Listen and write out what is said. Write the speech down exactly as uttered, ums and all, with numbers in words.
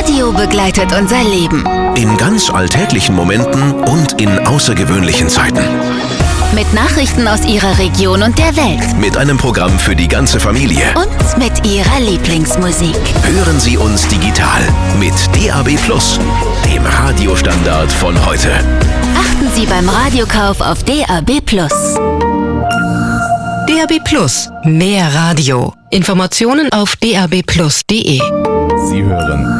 Radio begleitet unser Leben. In ganz alltäglichen Momenten und in außergewöhnlichen Zeiten. Mit Nachrichten aus Ihrer Region und der Welt. Mit einem Programm für die ganze Familie. Und mit Ihrer Lieblingsmusik. Hören Sie uns digital mit D A B plus, dem Radiostandard von heute. Achten Sie beim Radiokauf auf D A B plus. D A B plus, mehr Radio. Informationen auf d a b plus punkt de. Sie hören